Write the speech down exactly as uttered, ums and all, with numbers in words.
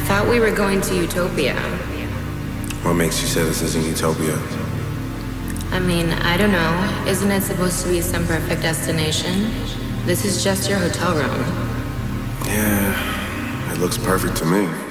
thought we were going to Utopia. What makes you say this isn't Utopia? I mean, I don't know. Isn't it supposed to be some perfect destination? This is just your hotel room. Yeah, it looks perfect to me.